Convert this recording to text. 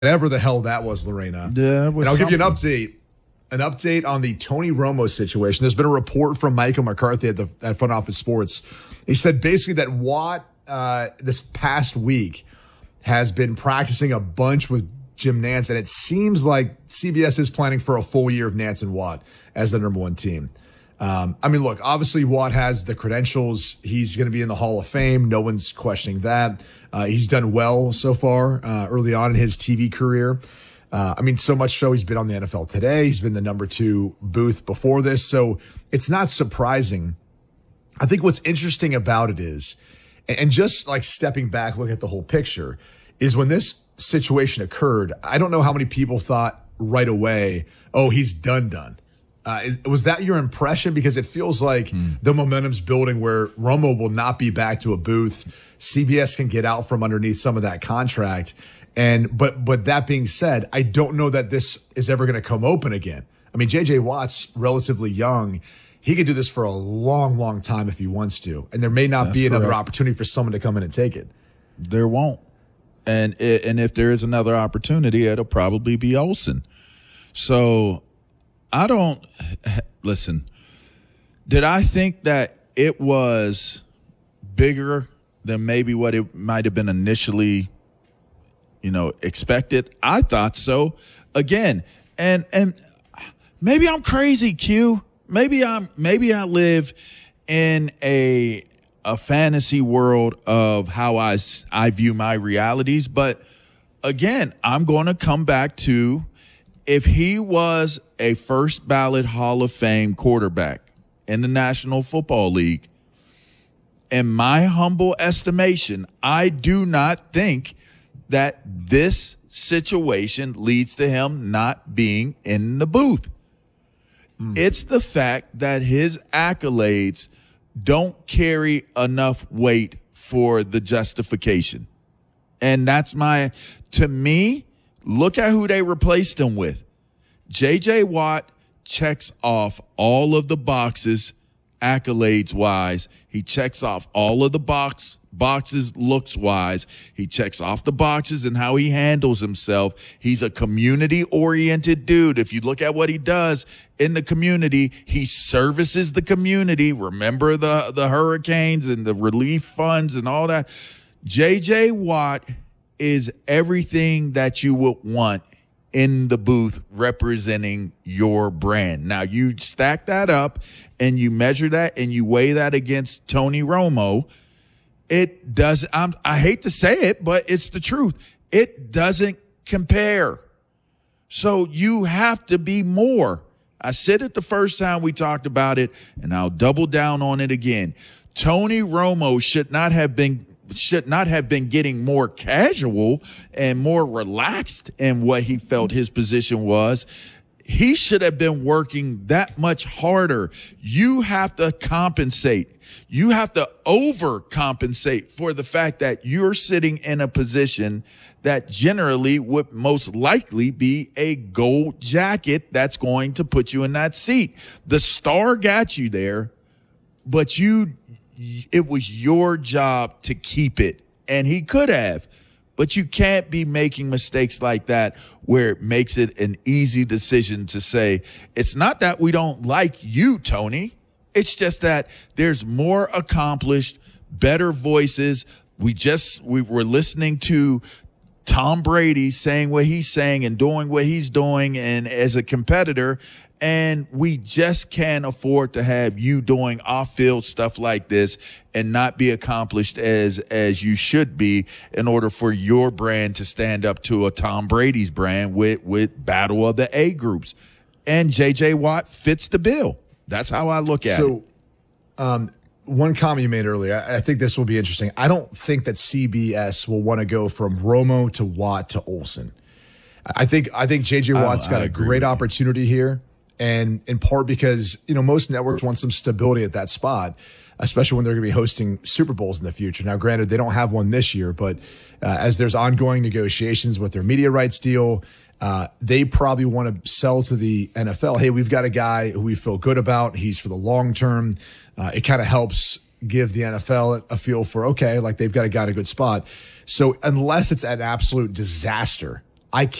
whatever the hell that was, Lorena. Yeah, it was and I'll give you something. an update on the Tony Romo situation. There's been a report from Michael McCarthy at Front Office Sports. He said basically that Watt this past week has been practicing a bunch with Jim Nantz, and it seems like CBS is planning for a full year of Nantz and Watt as the number one team. I mean, look, obviously Watt has the credentials. He's going to be in the Hall of Fame. No one's questioning that. He's done well so far early on in his TV career. I mean, so much so he's been on the NFL Today. He's been the number 2 booth before this. So it's not surprising. I think what's interesting about it is, and just like stepping back, look at the whole picture, is when this situation occurred, I don't know how many people thought right away, oh, he's done. Was that your impression? Because it feels like the momentum's building where Romo will not be back to a booth. CBS can get out from underneath some of that contract. But that being said, I don't know that this is ever going to come open again. I mean, J.J. Watt's relatively young. He could do this for a long, long time if he wants to. And there may not be another opportunity for someone to come in and take it. There won't. And if there is another opportunity, it'll probably be Olsen. So I don't – listen, did I think that it was bigger than maybe what it might have been initially, expected? I thought so. Again, and maybe I'm crazy, Q. Maybe I live in a fantasy world of how I view my realities. But again, I'm going to come back to, if he was a first ballot Hall of Fame quarterback in the National Football League, in my humble estimation, I do not think that this situation leads to him not being in the booth. It's the fact that his accolades don't carry enough weight for the justification. And that's to me, look at who they replaced him with. J.J. Watt checks off all of the boxes accolades-wise. He checks off all of the boxes looks-wise. He checks off the boxes and how he handles himself. He's a community-oriented dude. If you look at what he does in the community, he services the community. Remember the hurricanes and the relief funds and all that. J.J. Watt is everything that you would want in the booth representing your brand. Now, you stack that up and you measure that and you weigh that against Tony Romo. It does. I hate to say it, but it's the truth. It doesn't compare. So you have to be more. I said it the first time we talked about it, and I'll double down on it again. Tony Romo should not have been getting more casual and more relaxed in what he felt his position was. He should have been working that much harder. You have to compensate. You have to overcompensate for the fact that you're sitting in a position that generally would most likely be a gold jacket that's going to put you in that seat. The star got you there, but it was your job to keep it, and he could have. But you can't be making mistakes like that where it makes it an easy decision to say, it's not that we don't like you, Tony. It's just that there's more accomplished, better voices. We were listening to Tom Brady saying what he's saying and doing what he's doing, and as a competitor, and we just can't afford to have you doing off-field stuff like this and not be accomplished as you should be in order for your brand to stand up to a Tom Brady's brand with battle of the A groups. And J.J. Watt fits the bill. That's how I look at it. So one comment you made earlier, I think this will be interesting. I don't think that CBS will want to go from Romo to Watt to Olsen. I think J.J. Watt's got a great opportunity here. And in part because, most networks want some stability at that spot, especially when they're going to be hosting Super Bowls in the future. Now, granted, they don't have one this year, but as there's ongoing negotiations with their media rights deal, they probably want to sell to the NFL, hey, we've got a guy who we feel good about. He's for the long term. It kind of helps give the NFL a feel for, okay, like they've got a guy in a good spot. So unless it's an absolute disaster, I